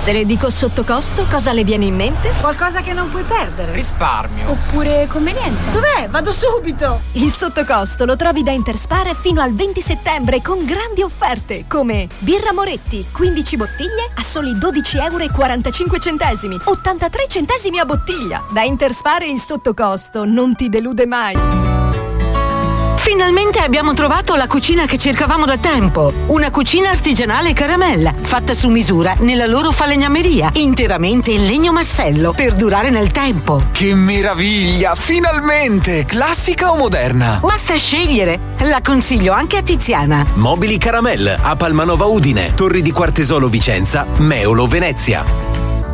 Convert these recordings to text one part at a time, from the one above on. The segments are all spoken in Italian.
Se le dico sotto costo, cosa le viene in mente? Qualcosa che non puoi perdere. Risparmio. Oppure convenienza. Dov'è? Vado subito! Il sotto costo lo trovi da Interspar fino al 20 settembre con grandi offerte come birra Moretti, 15 bottiglie a soli 12,45 €, 83 centesimi a bottiglia. Da Interspar il sotto costo non ti delude mai. Finalmente abbiamo trovato la cucina che cercavamo da tempo. Una cucina artigianale caramella, fatta su misura nella loro falegnameria, interamente in legno massello, per durare nel tempo. Che meraviglia! Finalmente! Classica o moderna? Basta scegliere. La consiglio anche a Tiziana. Mobili Caramel a Palmanova Udine, Torri di Quartesolo Vicenza, Meolo Venezia.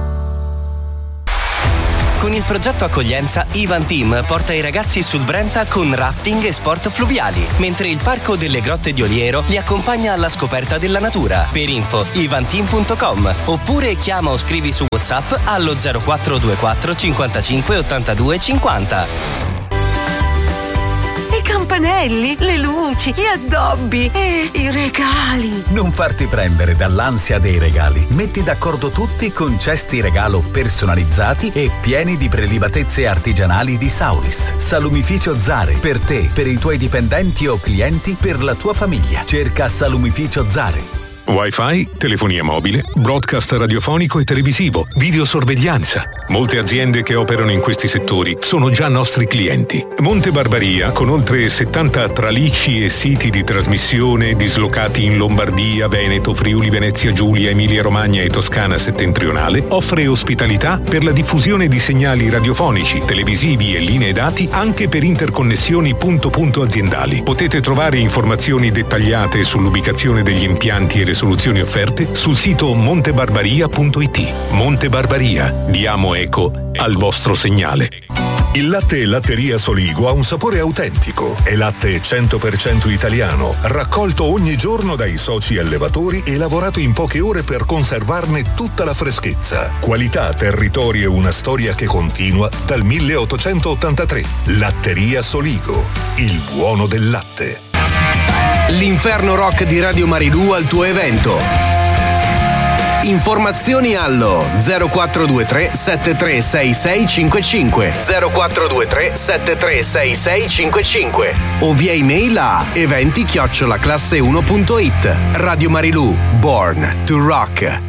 Con il progetto Accoglienza, Ivan Team porta i ragazzi sul Brenta con rafting e sport fluviali, mentre il Parco delle Grotte di Oliero li accompagna alla scoperta della natura. Per info, ivanteam.com oppure chiama o scrivi su WhatsApp allo 0424 55 82 50. I campanelli, le luci, gli addobbi e i regali. Non farti prendere dall'ansia dei regali. Metti d'accordo tutti con cesti regalo personalizzati e pieni di prelibatezze artigianali di Sauris. Salumificio Zare, per te, per i tuoi dipendenti o clienti, per la tua famiglia. Cerca Salumificio Zare. Wi-Fi, telefonia mobile, broadcast radiofonico e televisivo, videosorveglianza. Molte aziende che operano in questi settori sono già nostri clienti. Monte Barbaria, con oltre 70 tralicci e siti di trasmissione dislocati in Lombardia, Veneto, Friuli, Venezia Giulia, Emilia Romagna e Toscana settentrionale, offre ospitalità per la diffusione di segnali radiofonici, televisivi e linee dati anche per interconnessioni punto-punto aziendali. Potete trovare informazioni dettagliate sull'ubicazione degli impianti e le soluzioni offerte sul sito montebarbaria.it. Monte Barbaria, diamo eco al vostro segnale. Il latte Latteria Soligo ha un sapore autentico. È latte 100% italiano, raccolto ogni giorno dai soci allevatori e lavorato in poche ore per conservarne tutta la freschezza. Qualità, territorio e una storia che continua dal 1883. Latteria Soligo, il buono del latte. L'Inferno Rock di Radio Marilù al tuo evento. Informazioni allo 0423 736655 0423 736655 o via email a eventi@classe1.it. Radio Marilù, Born to Rock.